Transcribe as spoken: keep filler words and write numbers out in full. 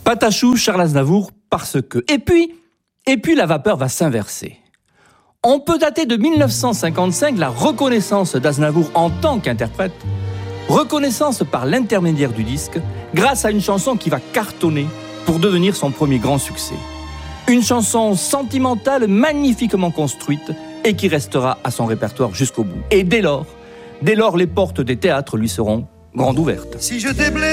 Patachou, Charles Aznavour, parce que... Et puis, et puis la vapeur va s'inverser. On peut dater de mille neuf cent cinquante-cinq la reconnaissance d'Aznavour en tant qu'interprète, reconnaissance par l'intermédiaire du disque, grâce à une chanson qui va cartonner pour devenir son premier grand succès. Une chanson sentimentale, magnifiquement construite et qui restera à son répertoire jusqu'au bout. Et dès lors, dès lors, les portes des théâtres lui seront grandes ouvertes. Si je t'ai blessé